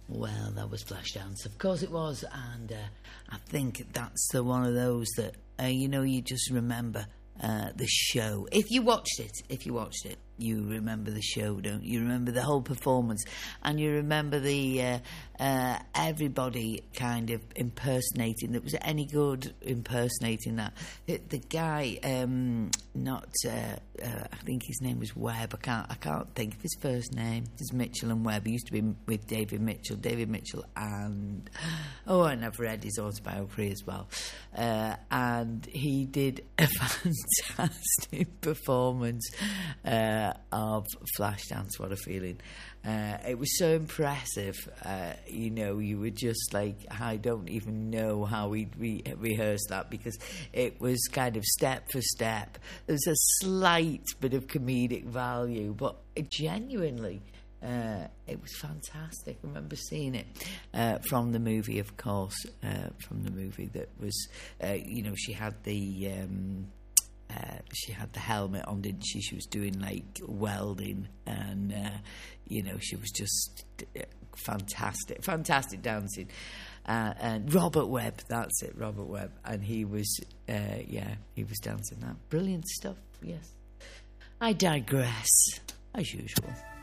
Well, that was Flashdance. Of course it was. And I think that's one of those that, you just remember the show. If you watched it, you remember the show, don't you? You remember the whole performance, and you remember the everybody kind of impersonating. That was any good impersonating that. The guy, I think his name was Webb. I can't think of his first name. It's Mitchell and Webb. He used to be with David Mitchell, and I've read his autobiography as well. And he did a fantastic performance of Flashdance. What a feeling. It was so impressive. You were just like, I don't even know how we rehearsed that, because it was kind of step for step. There's a slight bit of comedic value, but genuinely, it was fantastic. I remember seeing it from the movie, of course, from the movie that was, she had the helmet on, didn't she? She was doing like welding, and she was just fantastic dancing. And Robert Webb, that's it, Robert Webb, and he was dancing that brilliant stuff. Yes, I digress as usual.